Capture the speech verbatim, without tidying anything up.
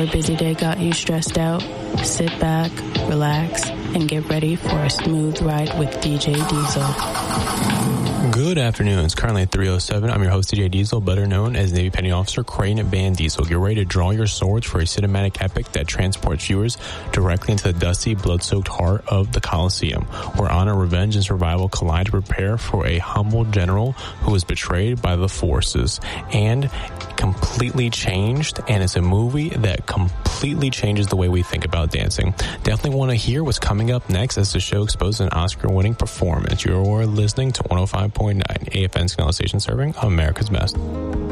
busy day got you stressed out? Sit back, relax, and get ready for a smooth ride with D J Diesel. Good afternoon. It's currently three oh seven. I'm your host, D J Diesel, better known as Navy Petty Officer Crane Van Diesel. Get ready to draw your swords for a cinematic epic that transports viewers directly into the dusty, blood-soaked heart of the Coliseum, where honor, revenge, and survival collide to prepare for a humble general who was betrayed by the forces and completely changed. And it's a movie that completely changes the way we think about dancing. Definitely want to hear what's coming up next as the show exposes an Oscar-winning performance. You're listening to one oh five point nine A F N's Canal Station, serving America's best.